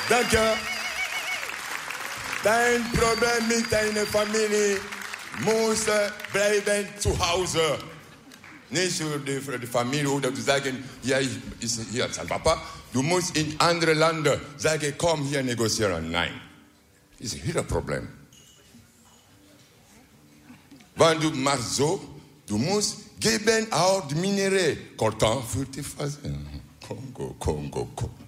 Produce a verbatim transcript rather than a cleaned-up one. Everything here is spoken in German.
Danke. Dein Problem mit deiner Familie muss bleiben zu Hause. Nicht für die, für die Familie oder zu sagen, ja, ich ist hier sein Papa. Du musst in andere Länder sagen, komm hier negozieren. Nein. Das ist hier ein Problem. Wenn du machst so, du musst geben auch die Minerais. Coltan für die Phase. Kongo, Kongo, Kongo.